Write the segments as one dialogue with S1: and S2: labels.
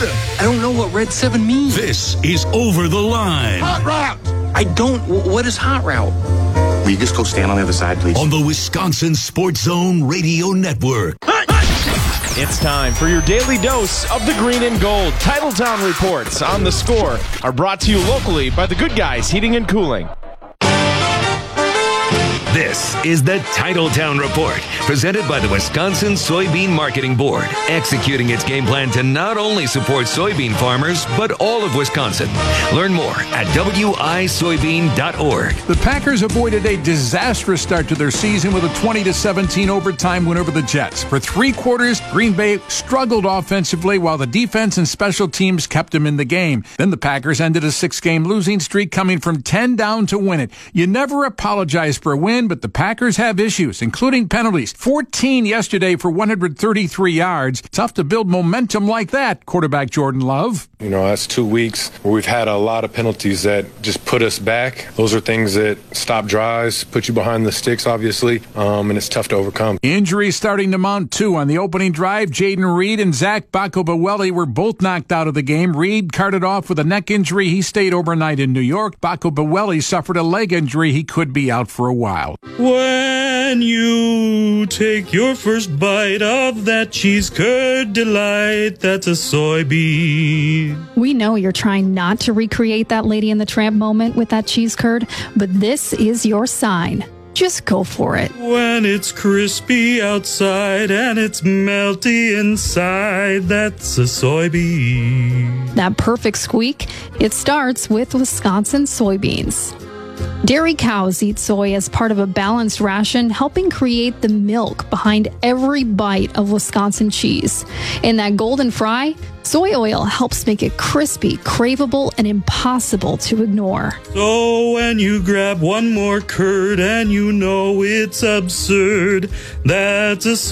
S1: I don't know what Red 7 means.
S2: This is Over the Line.
S1: Hot route. I don't. What is hot route?
S3: Will you just go stand on the other side, please?
S2: On the Wisconsin Sports Zone Radio Network.
S4: It's time for your daily dose of the green and gold. Titletown reports on the score are brought to you locally by the Good Guys Heating and Cooling.
S5: This is the Titletown Report, presented by the Wisconsin Soybean Marketing Board, executing its game plan to not only support soybean farmers, but all of Wisconsin. Learn more at wisoybean.org.
S6: The Packers avoided a disastrous start to their season with a 20-17 overtime win over the Jets. For 3 quarters, Green Bay struggled offensively while the defense and special teams kept them in the game. Then the Packers ended a 6-game losing streak, coming from 10 down to win it. You never apologize for a win, but the Packers have issues, including penalties. 14 yesterday for 133 yards. Tough to build momentum like that, quarterback Jordan Love.
S7: You know, that's 2 weeks where we've had a lot of penalties that just put us back. Those are things that stop drives, put you behind the sticks, obviously, and it's tough to overcome.
S6: Injuries starting to mount, too. On the opening drive, Jaden Reed and Zach Bakobaweli were both knocked out of the game. Reed carted off with a neck injury. He stayed overnight in New York. Bakobaweli suffered a leg injury. He could be out for a while.
S8: When you take your first bite of that cheese curd delight, that's a soybean.
S9: We know you're trying not to recreate that Lady and the Tramp moment with that cheese curd, but this is your sign. Just go for it.
S8: When it's crispy outside and it's melty inside, that's a soybean.
S9: That perfect squeak, it starts with Wisconsin soybeans. Dairy cows eat soy as part of a balanced ration, helping create the milk behind every bite of Wisconsin cheese. In that golden fry, soy oil helps make it crispy, craveable, and impossible to ignore.
S8: So when you grab one more curd and you know it's absurd, that's a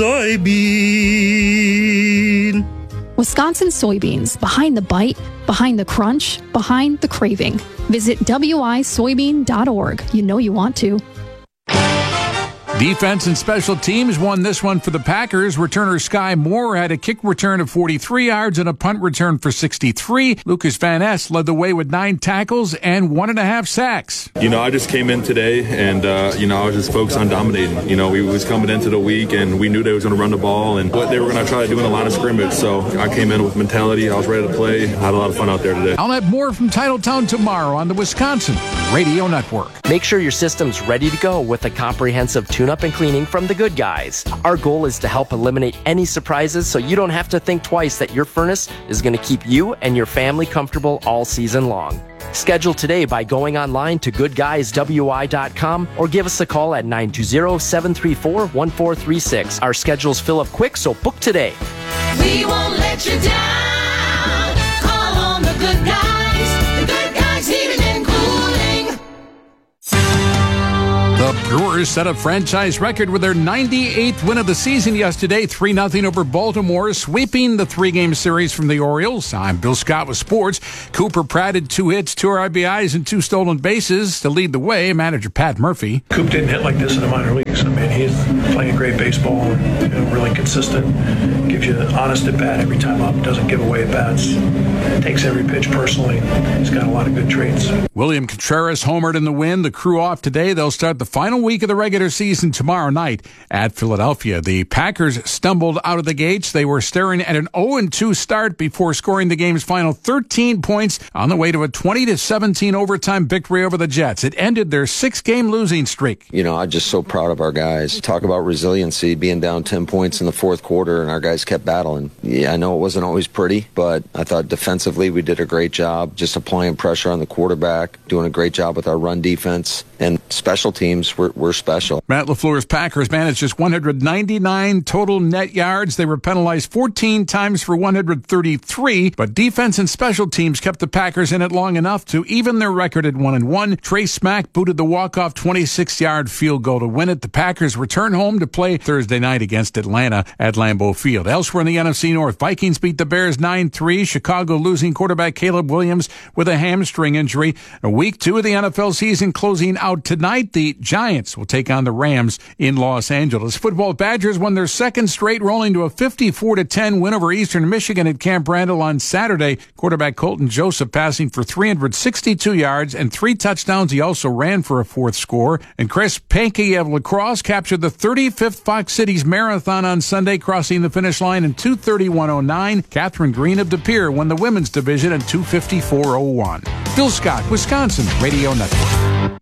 S8: soybean.
S9: Wisconsin soybeans, behind the bite, behind the crunch, behind the craving. Visit wisoybean.org. You know you want to.
S6: Defense and special teams won this one for the Packers. Returner Sky Moore had a kick return of 43 yards and a punt return for 63. Lucas Van Ness led the way with 9 tackles and 1.5 sacks.
S10: You know, I just came in today and, I was just focused on dominating. You know, we was coming into the week and we knew they was going to run the ball and what they were going to try to do in the line of scrimmage. So I came in with mentality. I was ready to play. I had a lot of fun out there today.
S6: I'll have more from Titletown tomorrow on the Wisconsin Radio Network.
S11: Make sure your system's ready to go with a comprehensive tune-up and cleaning from the Good Guys. Our goal is to help eliminate any surprises so you don't have to think twice that your furnace is going to keep you and your family comfortable all season long. Schedule today by going online to goodguyswi.com or give us a call at 920-734-1436. Our schedules fill up quick, so book today.
S12: We won't let you down. Call on the Good Guys. The Good Guys Heating and Cooling.
S6: The Brewers set a franchise record with their 98th win of the season yesterday, 3-0 over Baltimore, sweeping the 3-game series from the Orioles. I'm Bill Scott with sports. Cooper Pratt had 2 hits, 2 RBIs, and 2 stolen bases to lead the way. Manager Pat Murphy.
S13: Coop didn't hit like this in the minor leagues. I mean, he's playing great baseball, and, really consistent. Gives you an honest at bat every time up. Doesn't give away at bats. Takes every pitch personally. He's got a lot of good traits.
S6: William Contreras homered in the win. The Crew off today. They'll start the final week of the regular season tomorrow night at Philadelphia. The Packers stumbled out of the gates. They were staring at an 0-2 start before scoring the game's final 13 points on the way to a 20-17 overtime victory over the Jets. It ended their 6-game losing streak.
S14: You know, I'm just so proud of our guys. Talk about resiliency, being down 10 points in the fourth quarter, and our guys kept battling. Yeah, I know it wasn't always pretty, but I thought defensively we did a great job, just applying pressure on the quarterback, doing a great job with our run defense, and special teams were special.
S6: Matt LaFleur's Packers managed just 199 total net yards. They were penalized 14 times for 133, but defense and special teams kept the Packers in it long enough to even their record at 1-1. Trey Smack booted the walk-off 26-yard field goal to win it. The Packers return home to play Thursday night against Atlanta at Lambeau Field. Elsewhere in the NFC North, Vikings beat the Bears 9-3. Chicago losing quarterback Caleb Williams with a hamstring injury. Week 2 of the NFL season closing out tonight. The Giants will take on the Rams in Los Angeles. Football Badgers won their second straight, rolling to a 54-10 win over Eastern Michigan at Camp Randall on Saturday. Quarterback Colton Joseph passing for 362 yards and 3 touchdowns. He also ran for a 4th score. And Chris Pankey of La Crosse captured the 35th Fox Cities Marathon on Sunday, crossing the finish line in 2:31:09. Catherine Green of De Pere won the women's division in 2:54:01. Phil Scott, Wisconsin Radio Network.